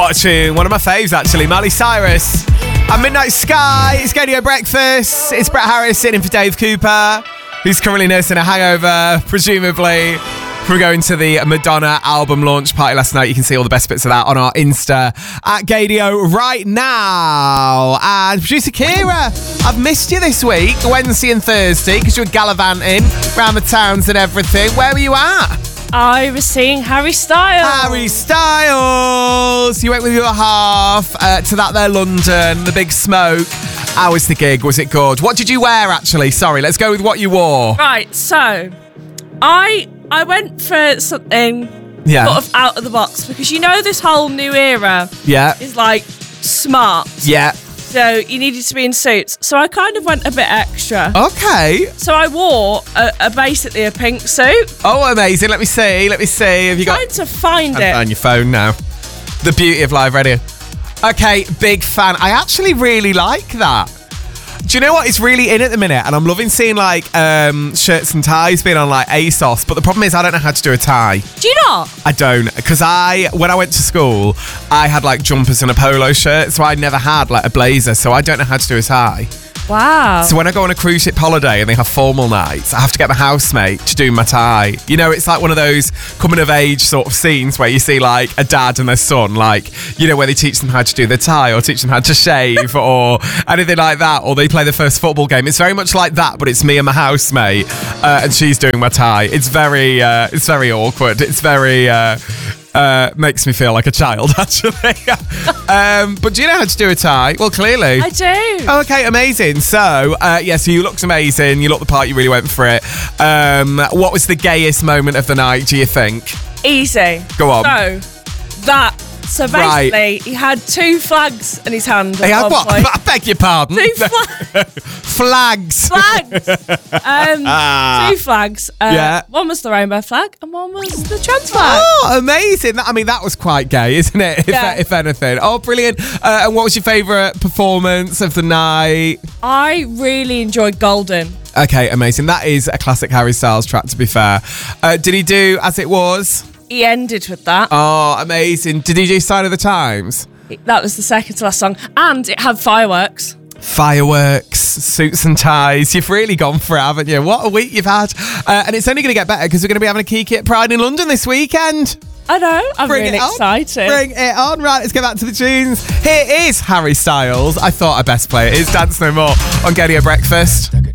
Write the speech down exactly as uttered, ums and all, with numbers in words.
What a tune. One of my faves, actually. Miley Cyrus. And Midnight Sky. It's Gadio Breakfast. It's Brett Harris sitting in for Dave Cooper, who's currently nursing a hangover, presumably from going to the Madonna album launch party last night. You can see all the best bits of that on our Insta at Gadio right now. And producer Kira, I've missed you this week, Wednesday and Thursday, because you were gallivanting around the towns and everything. Where were you at? I was seeing Harry Styles. Harry Styles! You went with your half uh, to that there London, the Big Smoke. How was the gig? Was it good? What did you wear, actually? Sorry, let's go with what you wore. Right, so I I went for something Yeah. sort of out of the box, because you know this whole new era Yeah. is like smart. Yeah. So you needed to be in suits. So I kind of went a bit extra. Okay. So I wore a, a basically a pink suit. Oh, amazing. Let me see. Let me see. Have you got... Trying to find I'm it. on your phone now. The beauty of live radio. Okay, big fan. I actually really like that. Do you know what? It's really in at the minute, and I'm loving seeing like um, shirts and ties being on like ASOS. But the problem is, I don't know how to do a tie. Do you not? I don't, because I, when I went to school, I had like jumpers and a polo shirt, so I never had like a blazer, so I don't know how to do a tie. Wow. So when I go on a cruise ship holiday and they have formal nights, I have to get my housemate to do my tie. You know, it's like one of those coming of age sort of scenes where you see like a dad and their son, like, you know, where they teach them how to do the tie or teach them how to shave or anything like that, or they play the first football game. It's very much like that, but it's me and my housemate, uh, and she's doing my tie. It's very, uh, it's very awkward. It's very... Uh, Uh, makes me feel like a child, actually. um, but do you know how to do a tie? Well, clearly. I do. Oh, okay, amazing. So, uh, yeah, so you looked amazing. You looked the part. You really went for it. Um, what was the gayest moment of the night, do you think? Easy. Go on. So, that. So basically, Right. he had two flags in his hand. Hey, I, at one what? point. I beg your pardon. Two flags. Flags. flags. Um, two flags. Uh, Yeah. One was the rainbow flag, and one was the trans flag. Oh, amazing. That- I mean, that was quite gay, isn't it? If, Yeah. if anything. Oh, brilliant. Uh, and what was your favourite performance of the night? I really enjoyed Golden. Okay, amazing. That is a classic Harry Styles track, to be fair. Uh, did he do As It Was? He ended with that. Oh, amazing. Did he do Sign of the Times? That was the second to last song, and it had fireworks. Fireworks, suits and ties. You've really gone for it, haven't you? What a week you've had. Uh, and it's only going to get better because we're going to be having a Kiki at Pride in London this weekend. I know. I'm Bring really it on. excited. Bring it on. Right, let's get back to the tunes. Here is Harry Styles. I thought I'd best play it. It's Dance No More on Gadio Breakfast.